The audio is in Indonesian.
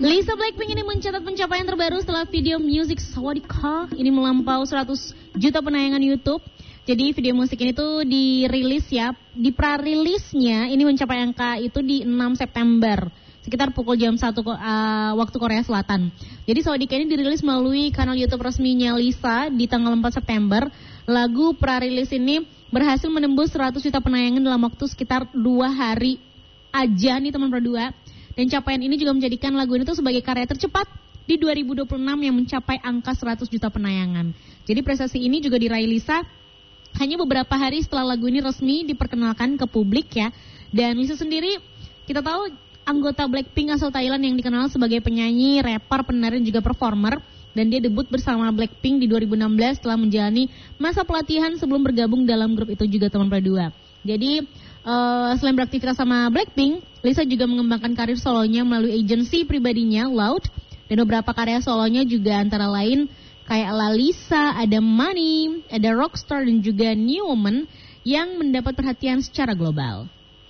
Lisa Blackpink ini mencatat pencapaian terbaru setelah video musik Sawadika ini melampaui 100 juta penayangan YouTube. Jadi video musik ini tuh dirilis ya, di pra-rilisnya ini mencapai angka itu di 6 September. Sekitar pukul jam 1 waktu Korea Selatan. Jadi Sawadika ini dirilis melalui kanal YouTube resminya Lisa di tanggal 4 September. Lagu pra-rilis ini berhasil menembus 100 juta penayangan dalam waktu sekitar 2 hari aja nih teman berdua. Dan capaian ini juga menjadikan lagu ini tuh sebagai karya tercepat di 2026 yang mencapai angka 100 juta penayangan. Jadi prestasi ini juga diraih Lisa hanya beberapa hari setelah lagu ini resmi diperkenalkan ke publik ya. Dan Lisa sendiri kita tahu anggota Blackpink asal Thailand yang dikenal sebagai penyanyi, rapper, penari dan juga performer. Dan dia debut bersama Blackpink di 2016 setelah menjalani masa pelatihan sebelum bergabung dalam grup itu juga teman berdua. Jadi selain beraktivitas sama Blackpink, Lisa juga mengembangkan karir solonya melalui agensi pribadinya Loud. Dan beberapa karya solonya juga antara lain kayak Lalisa, ada Money, ada Rockstar dan juga New Woman yang mendapat perhatian secara global.